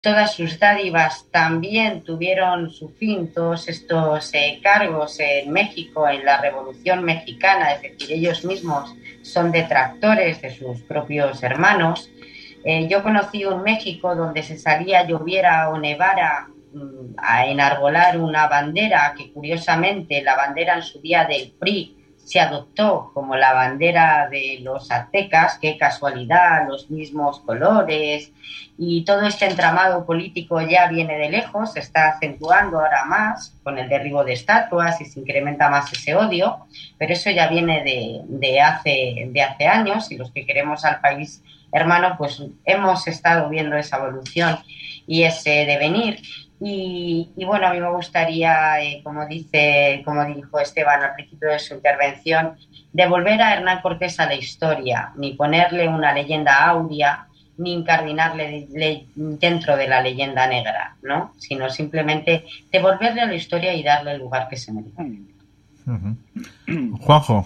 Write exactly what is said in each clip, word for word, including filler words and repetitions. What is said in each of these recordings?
todas sus dádivas, también tuvieron su fin todos estos eh, cargos en México, en la Revolución Mexicana, es decir, ellos mismos son detractores de sus propios hermanos. Eh, yo conocí un México donde se salía, lloviera o nevara, mmm, a enarbolar una bandera que, curiosamente, la bandera en su día del P R I se adoptó como la bandera de los aztecas. Qué casualidad, los mismos colores, y todo este entramado político ya viene de lejos, se está acentuando ahora más con el derribo de estatuas y se incrementa más ese odio, pero eso ya viene de, de, hace, de hace años, y los que queremos al país hermano pues hemos estado viendo esa evolución y ese devenir. Y, y bueno, a mí me gustaría, eh, como dice, como dijo Esteban al principio de su intervención, devolver a Hernán Cortés a la historia, ni ponerle una leyenda áurea, ni incardinarle le, dentro de la leyenda negra, ¿no? Sino simplemente devolverle a la historia y darle el lugar que se merece. Uh-huh. Juanjo.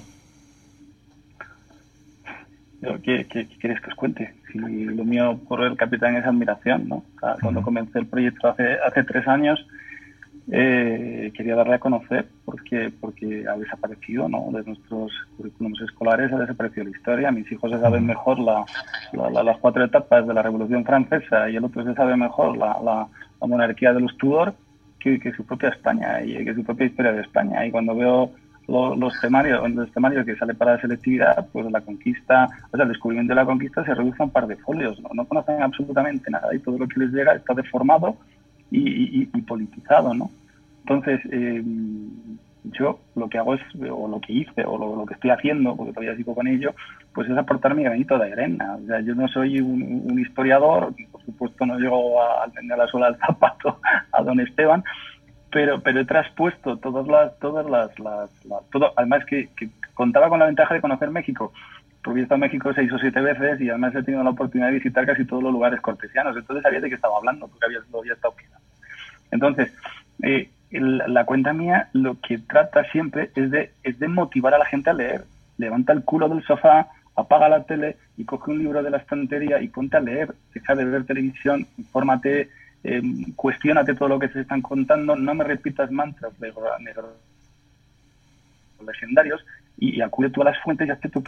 ¿Qué, qué, ¿Qué quieres que os cuente? Si lo mío por el capitán es admiración, ¿no? Cuando uh-huh. comencé el proyecto hace hace tres años, eh, quería darle a conocer porque porque ha desaparecido, ¿no? De nuestros currículums escolares ha desaparecido la historia. Mis hijos se saben mejor la, la, la, las cuatro etapas de la Revolución Francesa y el otro se sabe mejor la, la, la monarquía de los Tudor que, que su propia España y que su propia historia de España. Y cuando veo Los, los temarios, los temarios que sale para la selectividad, pues la conquista, o sea, el descubrimiento de la conquista se reduce a un par de folios, no, no conocen absolutamente nada y todo lo que les llega está deformado y, y, y politizado, ¿no? Entonces, eh, yo lo que hago es, o lo que hice, o lo, lo que estoy haciendo, porque todavía sigo con ello, pues es aportar mi granito de arena. O sea, yo no soy un, un historiador, por supuesto no llego a tener la suela del zapato a don Esteban, pero pero he traspuesto todas las todas las, las, las todo, además que, que contaba con la ventaja de conocer México, porque he estado en México seis o siete veces y además he tenido la oportunidad de visitar casi todos los lugares cortesianos, entonces sabía de qué estaba hablando porque había, lo había estado quedando. Entonces, eh, el, la cuenta mía lo que trata siempre es de es de motivar a la gente a leer. Levanta el culo del sofá, apaga la tele y coge un libro de la estantería y ponte a leer, deja de ver televisión, infórmate. Eh, cuestiónate todo lo que se están contando, no me repitas mantras de legendarios y, y acude tú a las fuentes y hazte tu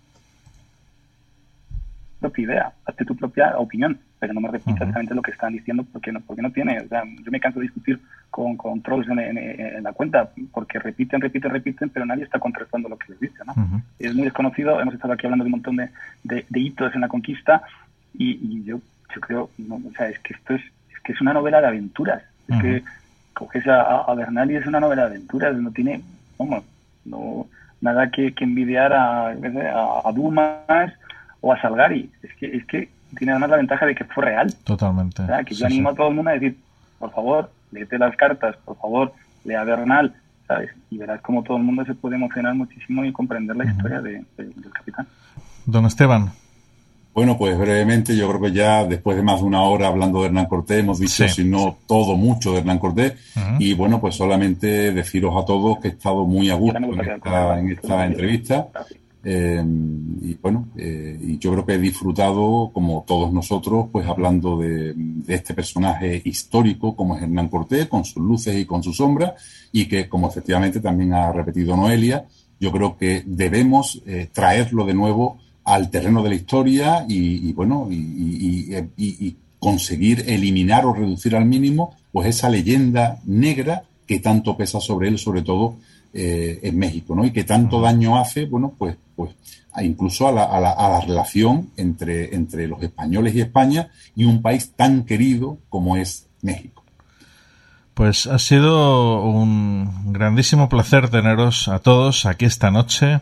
propia idea, hazte tu propia opinión, pero no me repitas uh-huh. exactamente lo que están diciendo porque no, porque no tiene, o sea, yo me canso de discutir con, con trolls en, en, en la cuenta porque repiten, repiten, repiten, pero nadie está contrastando lo que les dice, ¿no? Uh-huh. Es muy desconocido, hemos estado aquí hablando de un montón de, de, de hitos en la conquista y, y yo, yo creo, no, o sea, es que esto es que es una novela de aventuras. Uh-huh. Es que coges a, a Bernal y es una novela de aventuras, no tiene, vamos, no, nada que, que envidiar a, a, a Dumas o a Salgari. Es que, es que tiene además la ventaja de que fue real. Totalmente. O sea, que sí, yo animo sí. a todo el mundo a decir, por favor, léete las cartas, por favor, lea Bernal, ¿sabes? Y verás cómo todo el mundo se puede emocionar muchísimo y comprender la uh-huh. historia de, de, del capitán. Don Esteban. Bueno, pues brevemente, yo creo que ya después de más de una hora hablando de Hernán Cortés, hemos dicho, sí, si no sí. todo, mucho de Hernán Cortés. Uh-huh. Y bueno, pues solamente deciros a todos que he estado muy a gusto en esta, en esta entrevista. Eh, y bueno, eh, y yo creo que he disfrutado, como todos nosotros, pues hablando de, de este personaje histórico como es Hernán Cortés, con sus luces y con sus sombras, y que, como efectivamente también ha repetido Noelia, yo creo que debemos eh, traerlo de nuevo al terreno de la historia y, y bueno, y, y, y, y conseguir eliminar o reducir al mínimo pues esa leyenda negra que tanto pesa sobre él, sobre todo eh, en México, ¿no? Y que tanto daño hace, bueno, pues, pues incluso a la, a la, a la relación entre, entre los españoles y España y un país tan querido como es México. Pues ha sido un grandísimo placer teneros a todos aquí esta noche.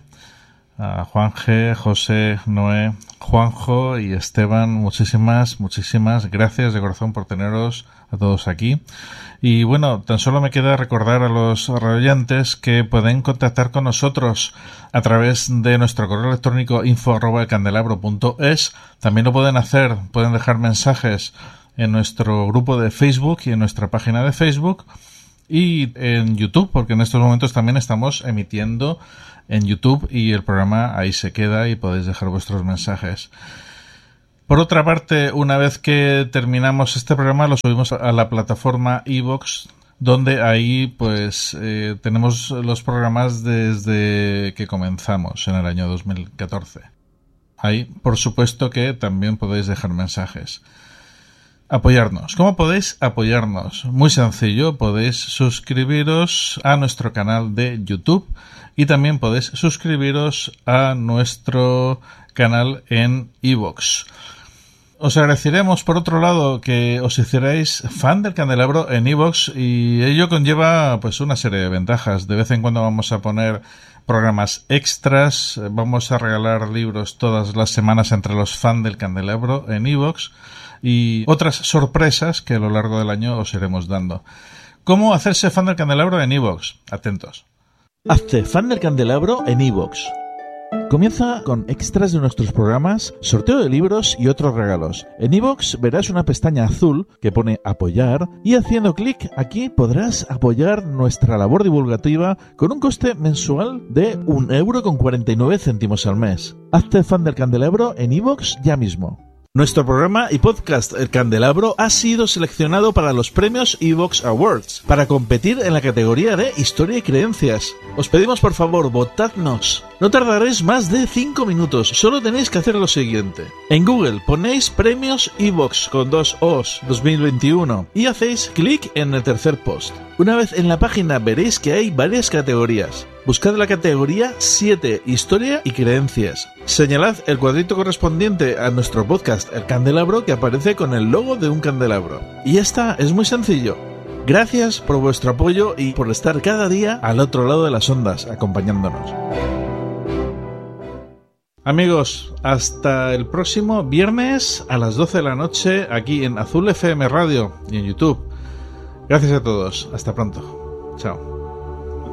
A Juan G, José, Noé, Juanjo y Esteban, muchísimas, muchísimas gracias de corazón por teneros a todos aquí. Y bueno, tan solo me queda recordar a los oyentes que pueden contactar con nosotros a través de nuestro correo electrónico info arroba el candelabro punto es. También lo pueden hacer, pueden dejar mensajes en nuestro grupo de Facebook y en nuestra página de Facebook y en YouTube, porque en estos momentos también estamos emitiendo en YouTube y el programa ahí se queda y podéis dejar vuestros mensajes. Por otra parte, una vez que terminamos este programa, lo subimos a la plataforma iVoox, donde ahí pues eh, tenemos los programas desde que comenzamos en el año dos mil catorce. Ahí, por supuesto que también podéis dejar mensajes. Apoyarnos. ¿Cómo podéis apoyarnos? Muy sencillo, podéis suscribiros a nuestro canal de YouTube y también podéis suscribiros a nuestro canal en iVoox. Os agradeceremos, por otro lado, que os hicierais fan del Candelabro en iVoox, y ello conlleva pues una serie de ventajas. De vez en cuando vamos a poner programas extras, vamos a regalar libros todas las semanas entre los fans del Candelabro en iVoox y otras sorpresas que a lo largo del año os iremos dando. ¿Cómo hacerse fan del Candelabro en iVoox? Atentos. Hazte fan del Candelabro en iVoox. Comienza con extras de nuestros programas, sorteo de libros y otros regalos. En iVoox verás una pestaña azul que pone apoyar, y haciendo clic aquí podrás apoyar nuestra labor divulgativa con un coste mensual de un euro con cuarenta y nueve céntimos al mes. Hazte fan del Candelabro en iVoox ya mismo. Nuestro programa y podcast El Candelabro ha sido seleccionado para los premios iVoox Awards para competir en la categoría de Historia y Creencias. Os pedimos por favor, votadnos. No tardaréis más de cinco minutos, solo tenéis que hacer lo siguiente. En Google ponéis Premios iVoox con dos O's dos mil veintiuno y hacéis clic en el tercer post. Una vez en la página veréis que hay varias categorías. Buscad la categoría siete, Historia y Creencias. Señalad el cuadrito correspondiente a nuestro podcast El Candelabro, que aparece con el logo de un candelabro. Y ya está, es muy sencillo. Gracias por vuestro apoyo y por estar cada día al otro lado de las ondas, acompañándonos. Amigos, hasta el próximo viernes a las doce de la noche aquí en Azul F M Radio y en YouTube. Gracias a todos. Hasta pronto. Chao.